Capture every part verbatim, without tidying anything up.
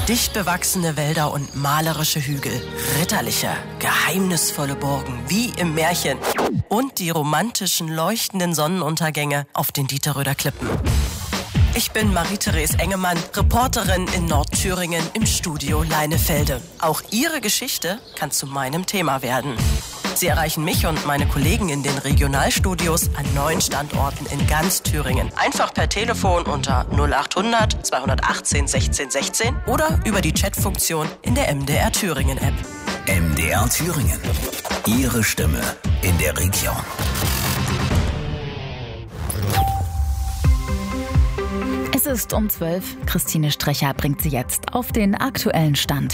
Dicht bewachsene Wälder und malerische Hügel, ritterliche, geheimnisvolle Burgen, wie im Märchen. Und die romantischen, leuchtenden Sonnenuntergänge auf den Dieterröder Klippen. Ich bin Marie-Therese Engemann, Reporterin in Nordthüringen im Studio Leinefelde. Auch Ihre Geschichte kann zu meinem Thema werden. Sie erreichen mich und meine Kollegen in den Regionalstudios an neun Standorten in ganz Thüringen. Einfach per Telefon unter null achthundert zweihundertachtzehn sechzehn sechzehn oder über die Chatfunktion in der M D R Thüringen App. M D R Thüringen. Ihre Stimme in der Region. Es ist um zwölf. Christine Strecher bringt Sie jetzt auf den aktuellen Stand.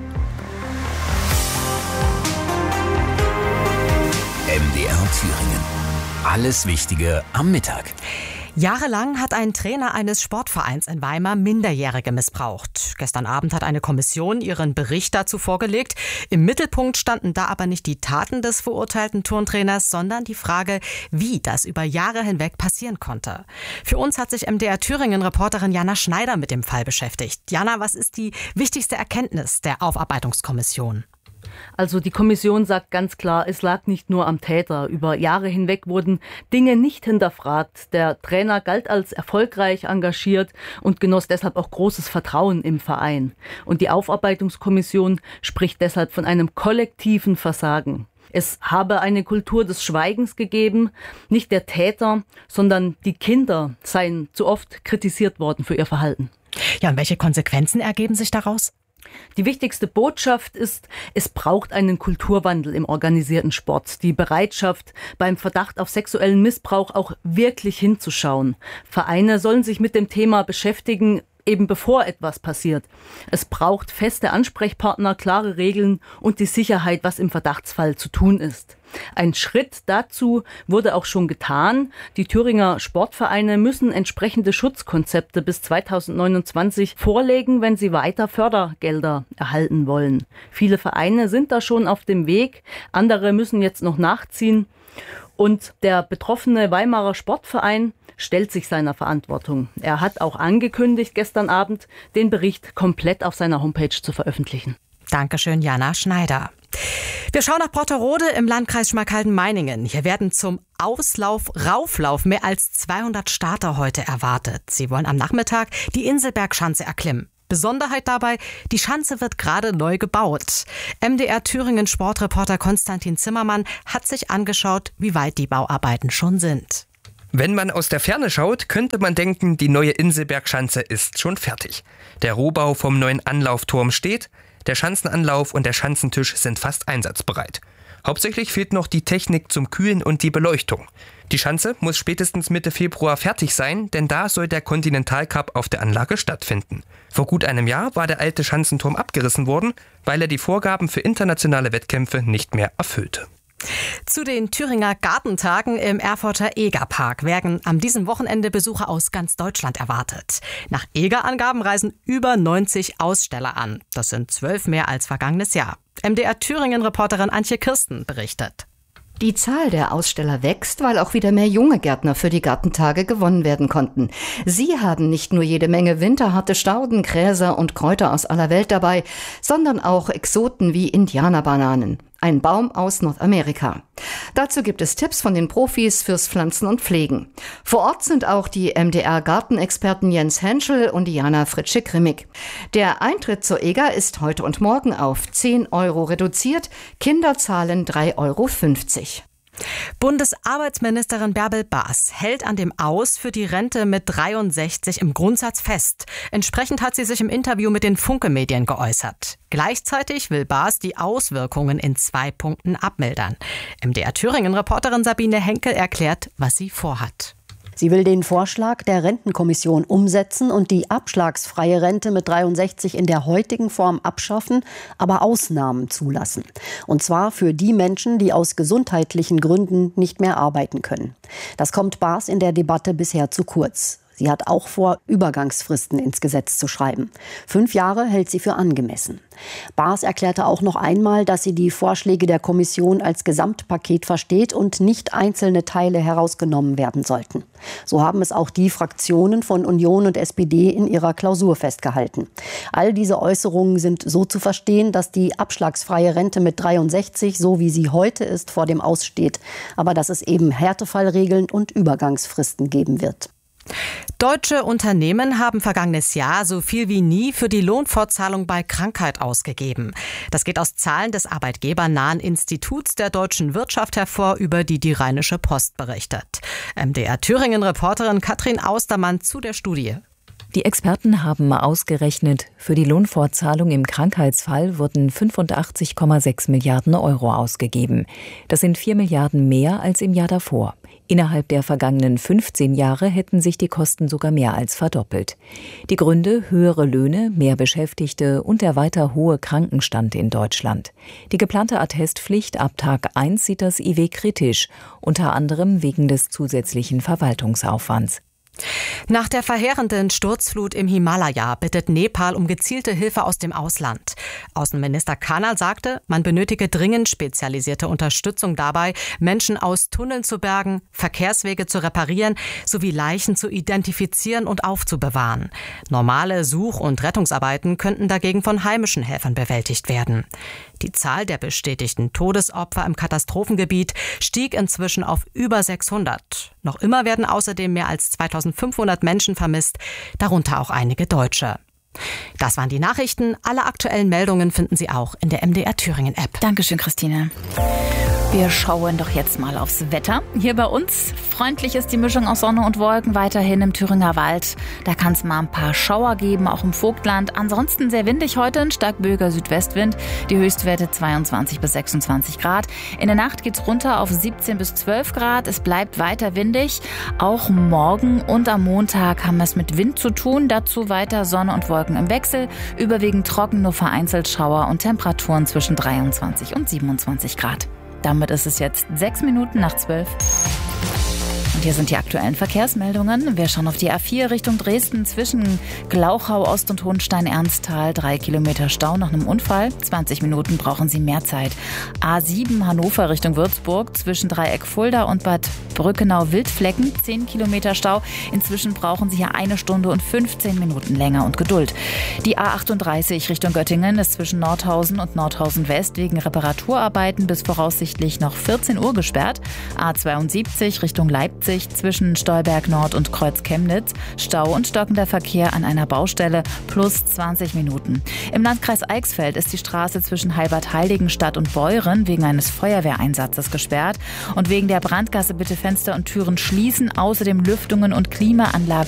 M D R Thüringen. Alles Wichtige am Mittag. Jahrelang hat ein Trainer eines Sportvereins in Weimar Minderjährige missbraucht. Gestern Abend hat eine Kommission ihren Bericht dazu vorgelegt. Im Mittelpunkt standen da aber nicht die Taten des verurteilten Turntrainers, sondern die Frage, wie das über Jahre hinweg passieren konnte. Für uns hat sich M D R Thüringen-Reporterin Jana Schneider mit dem Fall beschäftigt. Jana, was ist die wichtigste Erkenntnis der Aufarbeitungskommission? Also die Kommission sagt ganz klar, es lag nicht nur am Täter. Über Jahre hinweg wurden Dinge nicht hinterfragt. Der Trainer galt als erfolgreich engagiert und genoss deshalb auch großes Vertrauen im Verein. Und die Aufarbeitungskommission spricht deshalb von einem kollektiven Versagen. Es habe eine Kultur des Schweigens gegeben. Nicht der Täter, sondern die Kinder seien zu oft kritisiert worden für ihr Verhalten. Ja, und welche Konsequenzen ergeben sich daraus? Die wichtigste Botschaft ist, es braucht einen Kulturwandel im organisierten Sport. Die Bereitschaft, beim Verdacht auf sexuellen Missbrauch auch wirklich hinzuschauen. Vereine sollen sich mit dem Thema beschäftigen, eben bevor etwas passiert. Es braucht feste Ansprechpartner, klare Regeln und die Sicherheit, was im Verdachtsfall zu tun ist. Ein Schritt dazu wurde auch schon getan. Die Thüringer Sportvereine müssen entsprechende Schutzkonzepte bis zweitausendneunundzwanzig vorlegen, wenn sie weiter Fördergelder erhalten wollen. Viele Vereine sind da schon auf dem Weg, andere müssen jetzt noch nachziehen. Und der betroffene Weimarer Sportverein stellt sich seiner Verantwortung. Er hat auch angekündigt, gestern Abend den Bericht komplett auf seiner Homepage zu veröffentlichen. Dankeschön, Jana Schneider. Wir schauen nach Brotterode im Landkreis Schmalkalden-Meiningen. Hier werden zum Auslauf-Rauflauf mehr als zweihundert Starter heute erwartet. Sie wollen am Nachmittag die Inselbergschanze erklimmen. Besonderheit dabei, die Schanze wird gerade neu gebaut. M D R Thüringen Sportreporter Konstantin Zimmermann hat sich angeschaut, wie weit die Bauarbeiten schon sind. Wenn man aus der Ferne schaut, könnte man denken, die neue Inselbergschanze ist schon fertig. Der Rohbau vom neuen Anlaufturm steht, der Schanzenanlauf und der Schanzentisch sind fast einsatzbereit. Hauptsächlich fehlt noch die Technik zum Kühlen und die Beleuchtung. Die Schanze muss spätestens Mitte Februar fertig sein, denn da soll der Continental Cup auf der Anlage stattfinden. Vor gut einem Jahr war der alte Schanzenturm abgerissen worden, weil er die Vorgaben für internationale Wettkämpfe nicht mehr erfüllte. Zu den Thüringer Gartentagen im Erfurter Egerpark werden am diesem Wochenende Besucher aus ganz Deutschland erwartet. Nach Eger-Angaben reisen über neunzig Aussteller an. Das sind zwölf mehr als vergangenes Jahr. M D R Thüringen-Reporterin Antje Kirsten berichtet. Die Zahl der Aussteller wächst, weil auch wieder mehr junge Gärtner für die Gartentage gewonnen werden konnten. Sie haben nicht nur jede Menge winterharte Stauden, Gräser und Kräuter aus aller Welt dabei, sondern auch Exoten wie Indianerbananen. Ein Baum aus Nordamerika. Dazu gibt es Tipps von den Profis fürs Pflanzen und Pflegen. Vor Ort sind auch die M D R-Gartenexperten Jens Henschel und Diana Fritsche-Grimmig. Der Eintritt zur Eger ist heute und morgen auf zehn Euro reduziert. Kinder zahlen drei Euro fünfzig. Bundesarbeitsministerin Bärbel Baas hält an dem Aus für die Rente mit dreiundsechzig im Grundsatz fest. Entsprechend hat sie sich im Interview mit den Funke-Medien geäußert. Gleichzeitig will Baas die Auswirkungen in zwei Punkten abmildern. M D R Thüringen-Reporterin Sabine Henkel erklärt, was sie vorhat. Sie will den Vorschlag der Rentenkommission umsetzen und die abschlagsfreie Rente mit dreiundsechzig in der heutigen Form abschaffen, aber Ausnahmen zulassen. Und zwar für die Menschen, die aus gesundheitlichen Gründen nicht mehr arbeiten können. Das kommt Baas in der Debatte bisher zu kurz. Sie hat auch vor, Übergangsfristen ins Gesetz zu schreiben. Fünf Jahre hält sie für angemessen. Baas erklärte auch noch einmal, dass sie die Vorschläge der Kommission als Gesamtpaket versteht und nicht einzelne Teile herausgenommen werden sollten. So haben es auch die Fraktionen von Union und S P D in ihrer Klausur festgehalten. All diese Äußerungen sind so zu verstehen, dass die abschlagsfreie Rente mit dreiundsechzig, so wie sie heute ist, vor dem Aus steht, aber dass es eben Härtefallregeln und Übergangsfristen geben wird. Deutsche Unternehmen haben vergangenes Jahr so viel wie nie für die Lohnfortzahlung bei Krankheit ausgegeben. Das geht aus Zahlen des arbeitgebernahen Instituts der deutschen Wirtschaft hervor, über die die Rheinische Post berichtet. M D R Thüringen-Reporterin Katrin Austermann zu der Studie. Die Experten haben ausgerechnet, für die Lohnfortzahlung im Krankheitsfall wurden fünfundachtzig Komma sechs Milliarden Euro ausgegeben. Das sind vier Milliarden mehr als im Jahr davor. Innerhalb der vergangenen fünfzehn Jahre hätten sich die Kosten sogar mehr als verdoppelt. Die Gründe: höhere Löhne, mehr Beschäftigte und der weiter hohe Krankenstand in Deutschland. Die geplante Attestpflicht ab Tag eins sieht das I W kritisch, unter anderem wegen des zusätzlichen Verwaltungsaufwands. Nach der verheerenden Sturzflut im Himalaya bittet Nepal um gezielte Hilfe aus dem Ausland. Außenminister Kanal sagte, man benötige dringend spezialisierte Unterstützung dabei, Menschen aus Tunneln zu bergen, Verkehrswege zu reparieren sowie Leichen zu identifizieren und aufzubewahren. Normale Such- und Rettungsarbeiten könnten dagegen von heimischen Helfern bewältigt werden. Die Zahl der bestätigten Todesopfer im Katastrophengebiet stieg inzwischen auf über sechshundert. Noch immer werden außerdem mehr als zweitausendfünfhundert Menschen vermisst, darunter auch einige Deutsche. Das waren die Nachrichten. Alle aktuellen Meldungen finden Sie auch in der M D R Thüringen App. Dankeschön, Christine. Wir schauen doch jetzt mal aufs Wetter. Hier bei uns freundlich ist die Mischung aus Sonne und Wolken weiterhin im Thüringer Wald. Da kann es mal ein paar Schauer geben, auch im Vogtland. Ansonsten sehr windig heute, ein stark böiger Südwestwind. Die Höchstwerte zweiundzwanzig bis sechsundzwanzig Grad. In der Nacht geht's runter auf siebzehn bis zwölf Grad. Es bleibt weiter windig. Auch morgen und am Montag haben wir es mit Wind zu tun. Dazu weiter Sonne und Wolken im Wechsel. Überwiegend trocken, nur vereinzelt Schauer und Temperaturen zwischen dreiundzwanzig und siebenundzwanzig Grad. Damit ist es jetzt sechs Minuten nach zwölf. Und hier sind die aktuellen Verkehrsmeldungen. Wir schauen auf die A vier Richtung Dresden zwischen Glauchau, Ost- und Hohenstein-Ernsthal. Drei Kilometer Stau nach einem Unfall. zwanzig Minuten brauchen Sie mehr Zeit. A sieben Hannover Richtung Würzburg zwischen Dreieck Fulda und Bad Brückenau-Wildflecken. zehn Kilometer Stau. Inzwischen brauchen Sie hier eine Stunde und fünfzehn Minuten länger und Geduld. Die A achtunddreißig Richtung Göttingen ist zwischen Nordhausen und Nordhausen West wegen Reparaturarbeiten bis voraussichtlich noch vierzehn Uhr gesperrt. A zweiundsiebzig Richtung Leipzig zwischen Stolberg Nord und Kreuz Chemnitz. Stau und stockender Verkehr an einer Baustelle plus zwanzig Minuten. Im Landkreis Eichsfeld ist die Straße zwischen Halbert-Heiligenstadt und Beuren wegen eines Feuerwehreinsatzes gesperrt. Und wegen der Brandgasse bitte Fenster und Türen schließen, außerdem Lüftungen und Klimaanlagen